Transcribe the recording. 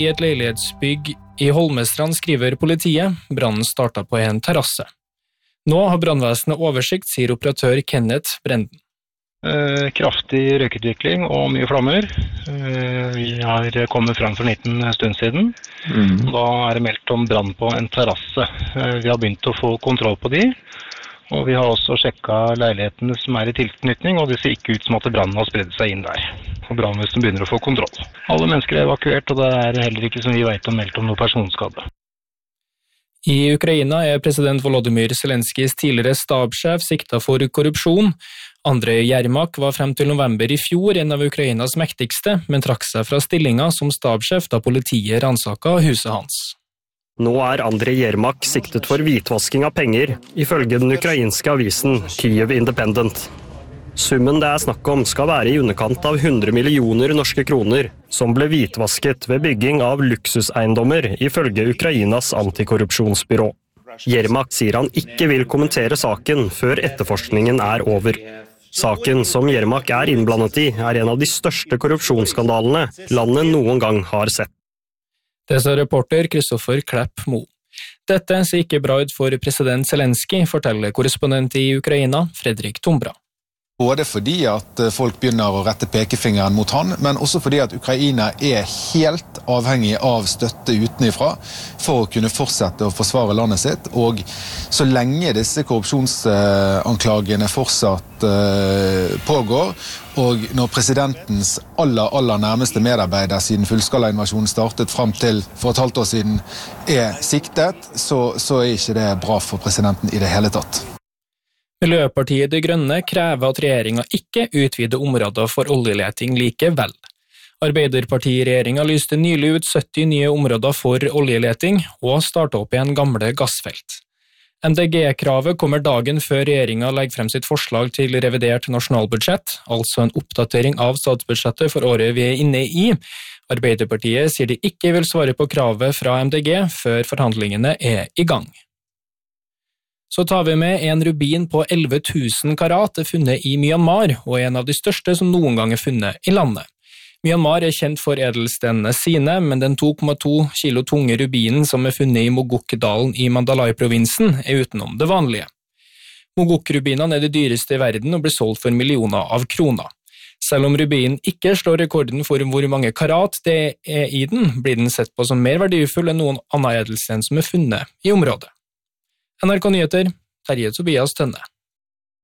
I et leilighetsbygg i Holmestrand skriver politiet, brannen startet på en terrasse. Nå har brannvesenet oversikt, sier operatør Kenneth Brenden. Kraftig røykutvikling og mye flammer. Vi har kommet frem for 19 stund siden. Da er det meldt om brann på en terrasse. Vi har begynt å få kontroll på de, og vi har også sjekket leilighetene som er i tilknytning, og det ser ikke ut som at brannen har spredt seg inn der. Og brannvesenet begynner å få kontroll. Alle mennesker er evakuert, og det er heller ikke som vi vet om meldt om noe personskade. I Ukraina er president Volodymyr Zelenskijs tidligere stabssjef siktet for korrupsjon. Andrej Jermak var frem til november i fjor en av Ukrainas mektigste, men trakk seg fra stillingen som stabssjef da politiet ransaket huset hans. Nå er Andrej Jermak siktet for hvitvasking av penger, ifølge den ukrainske avisen Kyiv Independent. Summen det er snakk om skal være i underkant av 100 millioner norske kroner, som ble hvitvasket ved bygging av luksuseiendommer, ifølge Ukrainas antikorrupsjonsbyrå. Jermak sier han ikke vil kommentere saken før etterforskningen er over. Saken som Jermak er innblandet i, er en av de største korrupsjonsskandalene landet noen gang har sett. Det sa reporter Kristoffer Klepp Mo. Dette ser ikke bra ut for president Zelenskij, forteller korrespondent i Ukraina, Fredrik Tombra. Både fordi at folk begynner å rette pekefingeren mot han, men også fordi at Ukraina er helt avhengig av støtte utenifra for å kunne fortsette å forsvare landet sitt. Og så lenge disse korrupsjonsanklagene fortsatt pågår, og når presidentens aller nærmeste medarbeider siden fullskalainvasjonen startet frem til for et halvt år siden er siktet, så er ikke det bra for presidenten i det hele tatt. Miljøpartiet De Grønne krever at regjeringen ikke utvider områder for oljeleting likevel. Arbeiderpartiregjeringen lyste nylig ut 70 nye områder for oljeleting og startet opp igjen gamle gassfelt. MDG-kravet kommer dagen før regjeringen legger frem sitt forslag til revidert nasjonalbudsjett, altså en oppdatering av statsbudsjettet for året vi er inne i. Arbeiderpartiet sier de ikke vil svare på kravet fra MDG før forhandlingene er i gang. Så tar vi med en rubin på 11 000 karat funnet i Myanmar, og en av de største som noen gang er funnet i landet. Myanmar er kjent for edelstenene sine, men den 2,2 kilo tunge rubinen som er funnet i Mogok-dalen i Mandalay-provinsen er utenom det vanlige. Mogok-rubinene er de dyreste i verden og blir solgt for millioner av kroner. Selv om rubinen ikke slår rekorden for hvor mange karat det er i den, blir den sett på som mer verdifull enn noen annen edelsten som er funnet i området. NRK Nyheter, Terje Tobias Tønne.